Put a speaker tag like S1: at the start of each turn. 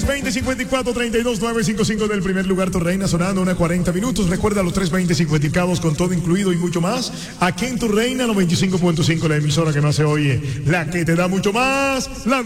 S1: 320-54-32-955 del primer lugar, Tu Reina, sonando una 40 minutos. Recuerda los 320-50 con todo incluido y mucho más. Aquí en Tu Reina 95.5, la emisora que más se oye, la que te da mucho más. La